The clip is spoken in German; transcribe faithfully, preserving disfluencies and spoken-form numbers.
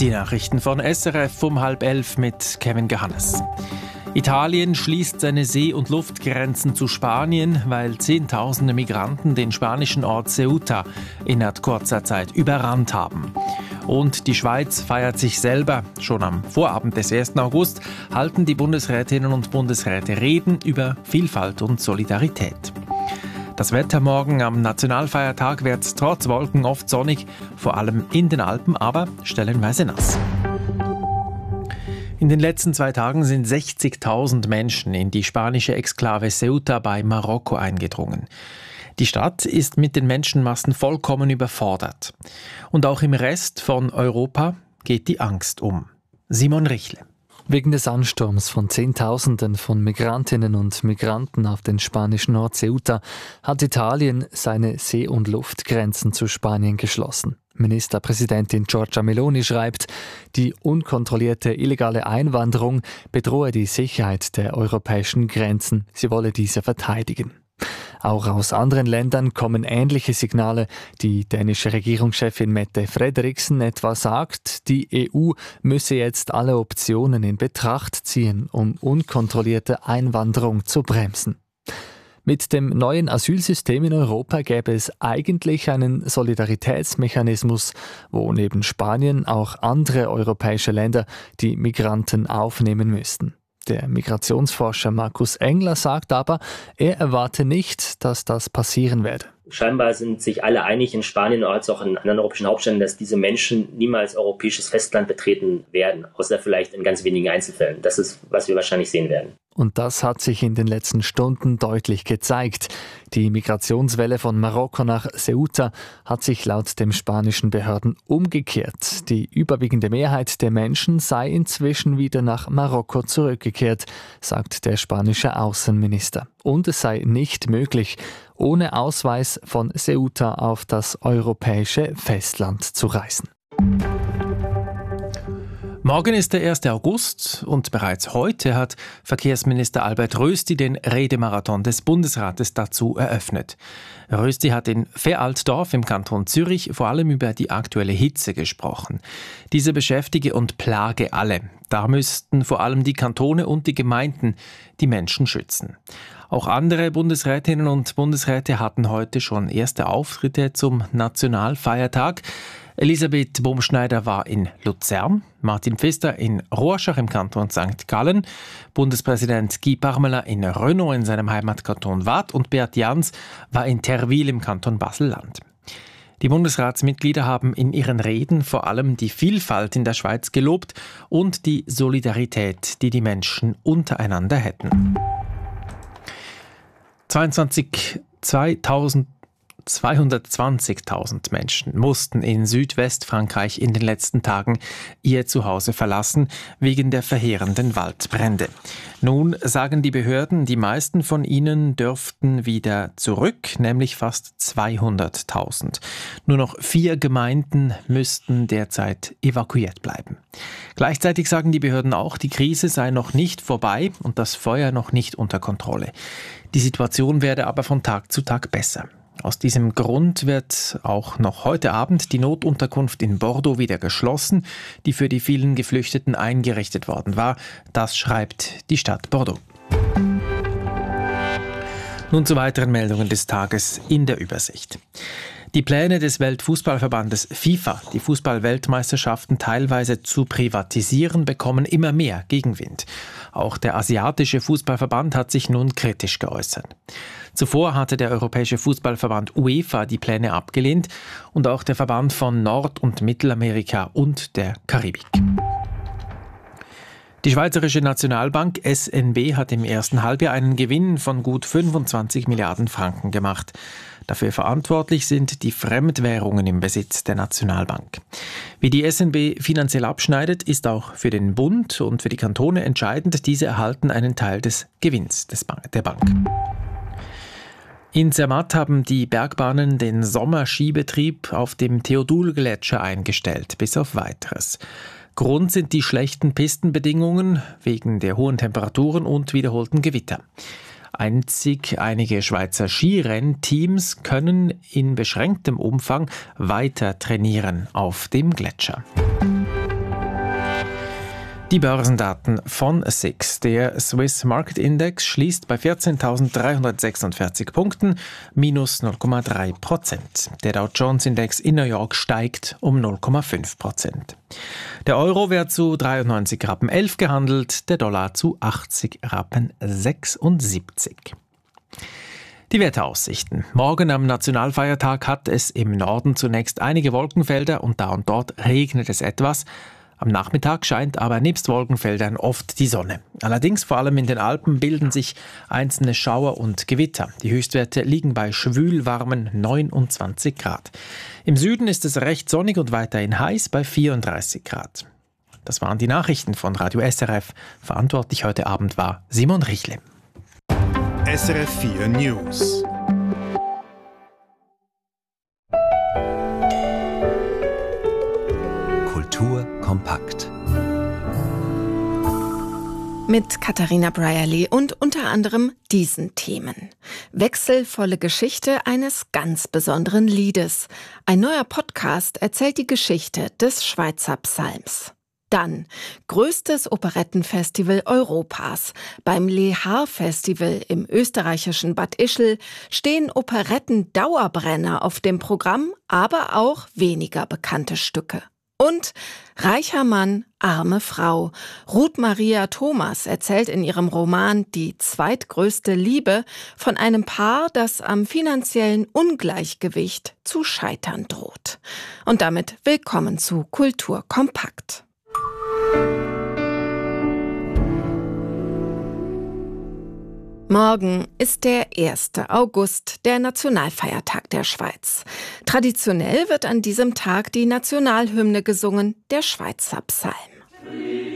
Die Nachrichten von S R F um halb elf mit Kevin Gehannes. Italien schließt seine See- und Luftgrenzen zu Spanien, weil Zehntausende Migranten den spanischen Ort Ceuta innerhalb kurzer Zeit überrannt haben. Und die Schweiz feiert sich selber. Schon am Vorabend des ersten August halten die Bundesrätinnen und Bundesräte Reden über Vielfalt und Solidarität. Das Wetter morgen am Nationalfeiertag wird trotz Wolken oft sonnig, vor allem in den Alpen, aber stellenweise nass. In den letzten zwei Tagen sind sechzigtausend Menschen in die spanische Exklave Ceuta bei Marokko eingedrungen. Die Stadt ist mit den Menschenmassen vollkommen überfordert. Und auch im Rest von Europa geht die Angst um. Simon Richle. Wegen des Ansturms von Zehntausenden von Migrantinnen und Migranten auf den spanischen Ort Ceuta hat Italien seine See- und Luftgrenzen zu Spanien geschlossen. Ministerpräsidentin Giorgia Meloni schreibt, die unkontrollierte illegale Einwanderung bedrohe die Sicherheit der europäischen Grenzen. Sie wolle diese verteidigen. Auch aus anderen Ländern kommen ähnliche Signale. Die dänische Regierungschefin Mette Frederiksen etwa sagt, die E U müsse jetzt alle Optionen in Betracht ziehen, um unkontrollierte Einwanderung zu bremsen. Mit dem neuen Asylsystem in Europa gäbe es eigentlich einen Solidaritätsmechanismus, wo neben Spanien auch andere europäische Länder die Migranten aufnehmen müssten. Der Migrationsforscher Markus Engler sagt aber, er erwarte nicht, dass das passieren werde. Scheinbar sind sich alle einig in Spanien als auch in anderen europäischen Hauptstädten, dass diese Menschen niemals europäisches Festland betreten werden, außer vielleicht in ganz wenigen Einzelfällen. Das ist, was wir wahrscheinlich sehen werden. Und das hat sich in den letzten Stunden deutlich gezeigt. Die Migrationswelle von Marokko nach Ceuta hat sich laut den spanischen Behörden umgekehrt. Die überwiegende Mehrheit der Menschen sei inzwischen wieder nach Marokko zurückgekehrt, sagt der spanische Außenminister. Und es sei nicht möglich, ohne Ausweis von Ceuta auf das europäische Festland zu reisen. Morgen ist der erste August und bereits heute hat Verkehrsminister Albert Rösti den Redemarathon des Bundesrates dazu eröffnet. Rösti hat in Veraltdorf im Kanton Zürich vor allem über die aktuelle Hitze gesprochen. Diese beschäftige und plage alle. Da müssten vor allem die Kantone und die Gemeinden die Menschen schützen. Auch andere Bundesrätinnen und Bundesräte hatten heute schon erste Auftritte zum Nationalfeiertag. Elisabeth Baumschneider war in Luzern, Martin Pfister in Rorschach im Kanton Sankt Gallen, Bundespräsident Guy Parmelin in Renault in seinem Heimatkanton Waadt und Beat Jans war in Terwil im Kanton Basel-Land. Die Bundesratsmitglieder haben in ihren Reden vor allem die Vielfalt in der Schweiz gelobt und die Solidarität, die die Menschen untereinander hätten. zweihundertzwanzigtausend Menschen mussten in Südwestfrankreich in den letzten Tagen ihr Zuhause verlassen, wegen der verheerenden Waldbrände. Nun sagen die Behörden, die meisten von ihnen dürften wieder zurück, nämlich fast zweihunderttausend. Nur noch vier Gemeinden müssten derzeit evakuiert bleiben. Gleichzeitig sagen die Behörden auch, die Krise sei noch nicht vorbei und das Feuer noch nicht unter Kontrolle. Die Situation werde aber von Tag zu Tag besser. Aus diesem Grund wird auch noch heute Abend die Notunterkunft in Bordeaux wieder geschlossen, die für die vielen Geflüchteten eingerichtet worden war. Das schreibt die Stadt Bordeaux. Nun zu weiteren Meldungen des Tages in der Übersicht. Die Pläne des Weltfußballverbandes FIFA, die Fußball-Weltmeisterschaften teilweise zu privatisieren, bekommen immer mehr Gegenwind. Auch der asiatische Fußballverband hat sich nun kritisch geäußert. Zuvor hatte der Europäische Fußballverband UEFA die Pläne abgelehnt und auch der Verband von Nord- und Mittelamerika und der Karibik. Die Schweizerische Nationalbank S N B hat im ersten Halbjahr einen Gewinn von gut fünfundzwanzig Milliarden Franken gemacht. Dafür verantwortlich sind die Fremdwährungen im Besitz der Nationalbank. Wie die S N B finanziell abschneidet, ist auch für den Bund und für die Kantone entscheidend. Diese erhalten einen Teil des Gewinns des Ban- der Bank. In Zermatt haben die Bergbahnen den Sommerskibetrieb auf dem Theodul-Gletscher eingestellt, bis auf Weiteres. Grund sind die schlechten Pistenbedingungen wegen der hohen Temperaturen und wiederholten Gewitter. Einzig einige Schweizer Skirennteams können in beschränktem Umfang weiter trainieren auf dem Gletscher. Die Börsendaten von S I X. Der Swiss Market Index schließt bei vierzehntausenddreihundertsechsundvierzig Punkten, minus null Komma drei Prozent. Der Dow Jones Index in New York steigt um null Komma fünf Prozent. Der Euro wird zu dreiundneunzig Rappen elf gehandelt, der Dollar zu achtzig Rappen sechsundsiebzig. Die Wetteraussichten. Morgen am Nationalfeiertag hat es im Norden zunächst einige Wolkenfelder und da und dort regnet es etwas. Am Nachmittag scheint aber nebst Wolkenfeldern oft die Sonne. Allerdings vor allem in den Alpen bilden sich einzelne Schauer und Gewitter. Die Höchstwerte liegen bei schwülwarmen neunundzwanzig Grad. Im Süden ist es recht sonnig und weiterhin heiß bei vierunddreißig Grad. Das waren die Nachrichten von Radio S R F. Verantwortlich heute Abend war Simon Richle. S R F vier News. Kultur kompakt. Mit Katharina Brierley und unter anderem diesen Themen. Wechselvolle Geschichte eines ganz besonderen Liedes. Ein neuer Podcast erzählt die Geschichte des Schweizer Psalms. Dann größtes Operettenfestival Europas. Beim Le Haar Festival im österreichischen Bad Ischl stehen Operetten-Dauerbrenner auf dem Programm, aber auch weniger bekannte Stücke. Und reicher Mann, arme Frau. Ruth Maria Thomas erzählt in ihrem Roman Die zweitgrößte Liebe von einem Paar, das am finanziellen Ungleichgewicht zu scheitern droht. Und damit willkommen zu Kultur kompakt. Morgen ist der erste August, der Nationalfeiertag der Schweiz. Traditionell wird an diesem Tag die Nationalhymne gesungen, der Schweizer Psalm.